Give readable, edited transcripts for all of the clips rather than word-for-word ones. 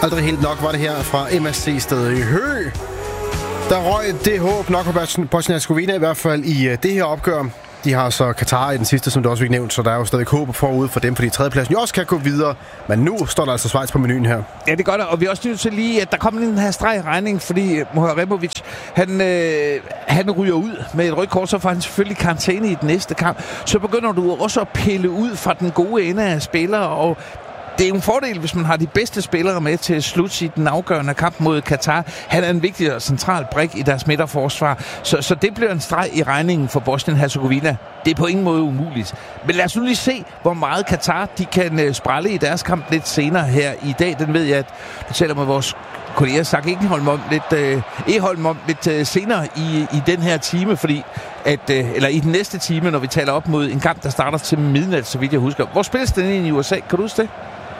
Aldrig helt nok var det her fra MSC-stedet i Hø. Der røg det håb nok på Bosnien-Hercegovina i hvert fald i det her opgør. De har så Katar i den sidste, som du også fik nævnt, så der er jo stadig håb forud for dem, fordi tredjepladsen jo også kan gå videre. Men nu står der altså Schweiz på menuen her. Ja, det gør der, og vi er også nødt til lige, at der kommer den her streg i regning, fordi Muharemovic, han ryger ud med et rødt kort, så får han selvfølgelig karantæne i den næste kamp. Så begynder du også at pille ud fra den gode ende af spillere, og det er jo en fordel, hvis man har de bedste spillere med til slut i den afgørende kamp mod Katar. Han er en vigtig og central brik i deres midterforsvar. Så det bliver en streg i regningen for Bosnien-Hercegovina. Det er på ingen måde umuligt. Men lad os nu lige se, hvor meget Katar de kan sprælle i deres kamp lidt senere her i dag. Den ved jeg, at du taler med vores kollega Zach Egholm om lidt senere i den her time, fordi eller i den næste time, når vi taler op mod en kamp, der starter til midnat, så vidt jeg husker. Hvor spilles den ind i USA? Kan du huske det?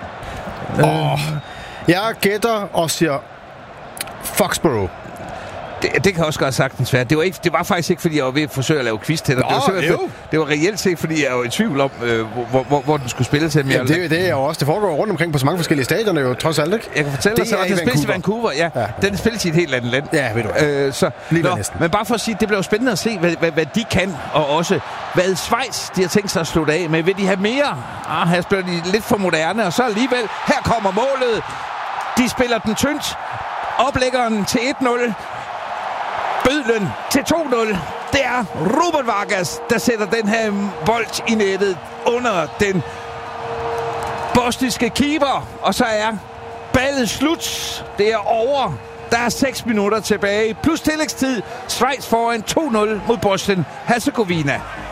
Jeg gætter og siger Foxborough. Det kan også godt sagtens være. Det var faktisk ikke, fordi jeg var ved at forsøge at lave quiz til dig. Det var reelt set, fordi jeg var i tvivl om, hvor den skulle spille til. Jamen, det er jo også. Det foregår rundt omkring på så mange forskellige stadioner jo, trods alt, ikke? Jeg kan fortælle dig så, at den spilles i Vancouver. Ja. Den spilles i et helt andet land. Ja, ved du. Men bare for at sige, det bliver jo spændende at se, hvad de kan, og også hvad Schweiz, de har tænkt sig at slutte af med. Vil de have mere? Her spiller de lidt for moderne, og så alligevel, her kommer målet. De spiller den tyndt. Oplæggeren til 1-0. Bødlen til 2-0. Det er Ruben Vargas, der sætter den her bold i nettet under den bosniske keeper. Og så er ballet slut. Det er over. Der er 6 minutter tilbage. Plus tillægstid. Schweiz foran 2-0 mod Bosnien-Hercegovina.